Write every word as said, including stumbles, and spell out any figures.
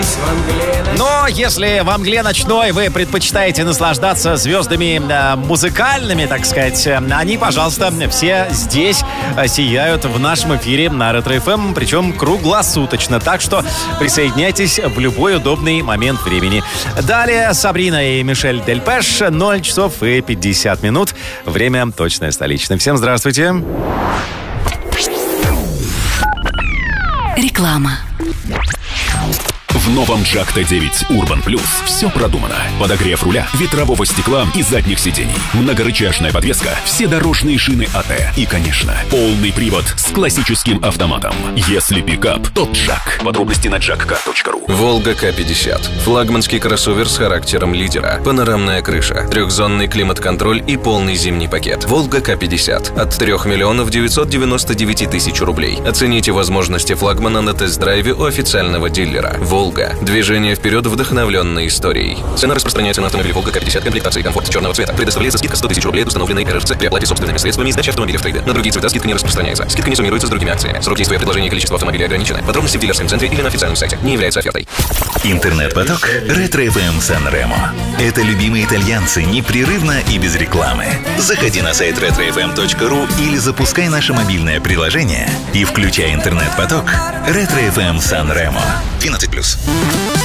Но если во мгле ночной вы предпочитаете наслаждаться звездами э, музыкальными, так сказать, э, они, пожалуйста, все здесь э, сияют в нашем эфире на Ретро эф эм, причем круглосуточно. Так что присоединяйтесь в любой удобный момент времени. Далее Сабрина и Мишель Дельпеш, ноль часов и пятьдесят минут. Время точное столичное. Всем здравствуйте. Реклама. В новом Джак Т девять Urban Plus все продумано. Подогрев руля, ветрового стекла и задних сидений. Многорычажная подвеска, все дорожные шины АТ. И, конечно, полный привод с классическим автоматом. Если пикап, то Джак. Подробности на джак кар точка ру. Волга К пятьдесят. Флагманский кроссовер с характером лидера. Панорамная крыша, трехзонный климат-контроль и полный зимний пакет. Волга К пятьдесят. От трёх миллионов девятьсот девяносто девять тысяч рублей. Оцените возможности флагмана на тест-драйве у официального дилера. Волга. Движение вперед, вдохновленной историей. Цена распространяется на автомобиль Волга К пятьдесят, комплектации комфорт черного цвета. Предоставляется скидка сто тысяч рублей от установленной эр эр цэ при оплате собственными средствами и сдаче автомобиля в трейд. На другие цвета скидка не распространяется. Скидка не суммируется с другими акциями. Срок действия предложения и количество автомобилей ограничены. Подробности в дилерском центре или на официальном сайте. Не является офертой. Интернет-поток Ретро эф эм Сан-Ремо. Это любимые итальянцы непрерывно и без рекламы. Заходи на сайт ретро эф эм точка ру или запускай наше мобильное приложение и включай интернет-поток Ретро эф эм Сан-Ремо. двенадцать плюс.